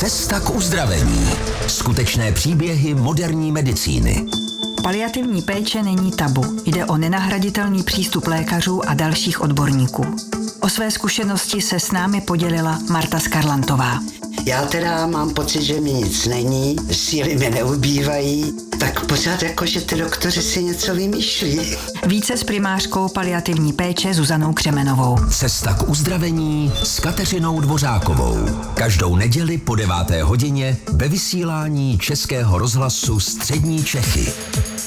Cesta k uzdravení. Skutečné příběhy moderní medicíny. Paliativní péče není tabu. Jde o nenahraditelný přístup lékařů a dalších odborníků. O své zkušenosti se s námi podělila Marta Skarlantová. Já teda mám pocit, že mi nic není, síly mi neubývají, tak pořád jako, že ty doktoři si něco vymýšlí. Více s primářkou paliativní péče Zuzanou Křemenovou. Cesta k uzdravení s Kateřinou Dvořákovou. Každou neděli po 9. hodině ve vysílání Českého rozhlasu Střední Čechy.